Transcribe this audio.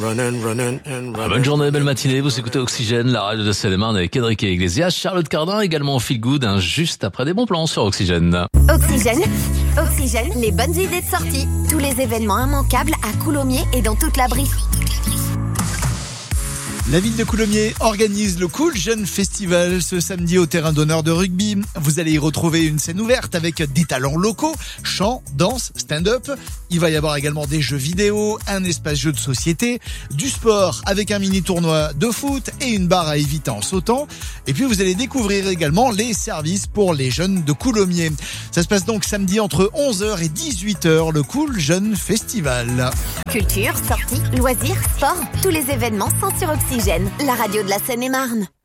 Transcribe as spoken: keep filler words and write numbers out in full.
Run and run and and run. Bonne journée, belle matinée, vous écoutez Oxygène, la radio de Seine-et-Marne avec Cédric et Iglesias, Charlotte Cardin également au Feel Good, hein, juste après des bons plans sur Oxygène. Oxygène, Oxygène, les bonnes idées de sortie. Tous les événements immanquables à Coulommiers et dans toute la Brie. La ville de Coulommiers organise le Cool Jeune Festival ce samedi au terrain d'honneur de rugby. Vous allez y retrouver une scène ouverte avec des talents locaux, chant, danse, stand-up. Il va y avoir également des jeux vidéo, un espace jeu de société, du sport avec un mini tournoi de foot et une barre à éviter en sautant. Et puis vous allez découvrir également les services pour les jeunes de Coulommiers. Ça se passe donc samedi entre onze heures et dix-huit heures, le Cool Jeune Festival. Culture, sorties, loisirs, sport, tous les événements sont sur Oxygène, la radio de la Seine-et-Marne.